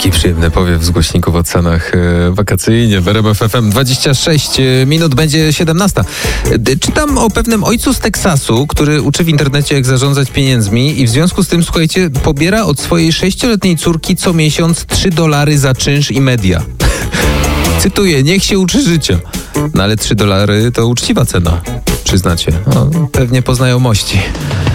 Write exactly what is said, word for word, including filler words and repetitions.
Taki przyjemny powiew z głośników o cenach e, wakacyjnie w R M F F M. dwadzieścia sześć minut, będzie siedemnasta. E, czytam o pewnym ojcu z Teksasu, który uczy w internecie, jak zarządzać pieniędzmi i w związku z tym, słuchajcie, pobiera od swojej sześcioletniej córki co miesiąc trzy dolary za czynsz i media. Cytuję, niech się uczy życia. No ale trzy dolary to uczciwa cena, przyznacie. No, pewnie po znajomości.